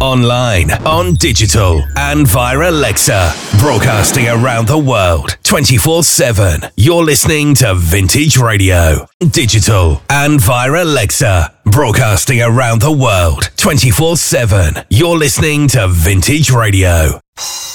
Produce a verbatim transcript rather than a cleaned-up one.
online, on digital, and via Alexa. Broadcasting around the world, twenty-four seven. You're listening to Vintage Radio. Digital and via Alexa. Broadcasting around the world, twenty-four seven. You're listening to Vintage Radio.